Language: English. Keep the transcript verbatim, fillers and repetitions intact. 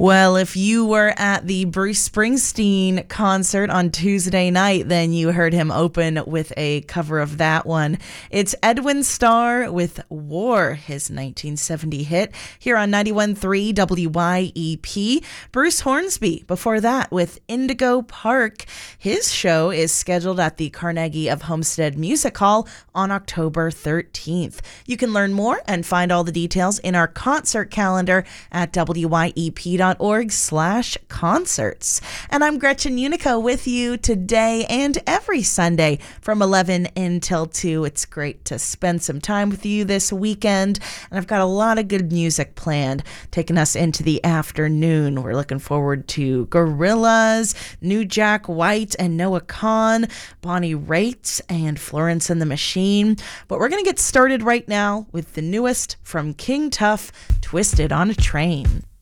Well, if you were at the Bruce Springsteen concert on Tuesday night, then you heard him open with a cover of that one. It's Edwin Starr with War, his nineteen seventy hit, here on ninety-one point three W Y E P. Bruce Hornsby, before that, with Indigo Park. His show is scheduled at the Carnegie of Homestead Music Hall on October thirteenth. You can learn more and find all the details in our concert calendar at W Y E P dot org slash concerts. And I'm Gretchen Unico with you today and every Sunday from eleven until two. It's great to spend some time with you this weekend, and I've got a lot of good music planned taking us into the afternoon. We're looking forward to Gorillaz, New Jack White and Noah Kahan, Bonnie Raitt and Florence and the Machine. But we're going to get started right now with the newest from King Tuff, Twisted on a Train.